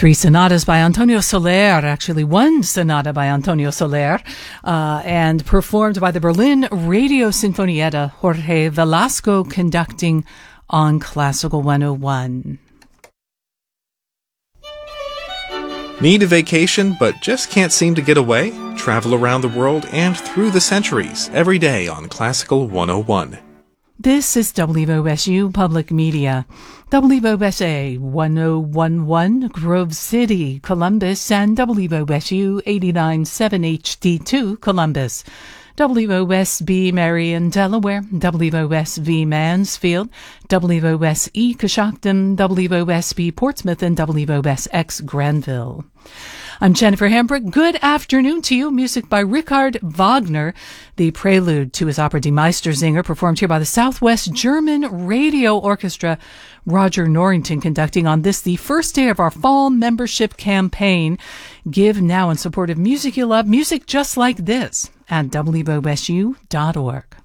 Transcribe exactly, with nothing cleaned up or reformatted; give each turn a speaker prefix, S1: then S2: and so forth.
S1: Three sonatas by Antonio Soler, actually one sonata by Antonio Soler, uh, and performed by the Berlin Radio Sinfonietta, Jorge Velasco conducting on Classical one oh one.
S2: Need a vacation but just can't seem to get away? Travel around the world and through the centuries every day on Classical one oh one.
S1: This is W O S U Public Media. W O S A one oh one one Grove City, Columbus, and W O S U eighty-nine point seven H D two Columbus. W O S B Marion, Delaware, W O S V Mansfield, W O S E Coshocton, W O S B Portsmouth, and W O S X Granville. I'm Jennifer Hambrick. Good afternoon to you. Music by Richard Wagner, the prelude to his opera Die Meistersinger, performed here by the Southwest German Radio Orchestra. Roger Norrington conducting on this, the first day of our fall membership campaign. Give now in support of music you love, music just like this, at W O S U dot org.